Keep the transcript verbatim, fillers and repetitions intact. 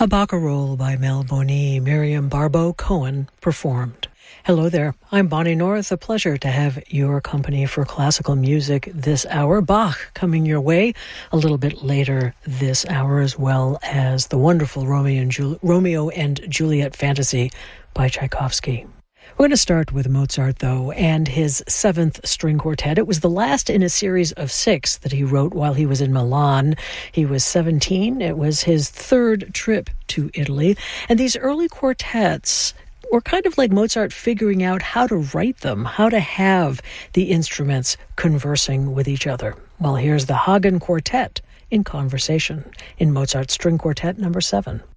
A Barcarolle by Mel Boni, Miriam Barbeau Cohen performed. Hello there, I'm Bonnie North. A pleasure to have your company for classical music this hour. Bach coming your way a little bit later this hour, as well as the wonderful Romeo and, Jul- Romeo and Juliet Fantasy by Tchaikovsky. We're going to start with Mozart, though, and his Seventh String Quartet. It was the last in a series of six that he wrote while he was in Milan. He was seventeen. It was his third trip to Italy. And these early quartets were kind of like Mozart figuring out how to write them, how to have the instruments conversing with each other. Well, here's the Hagen Quartet in conversation in Mozart's String Quartet number seven.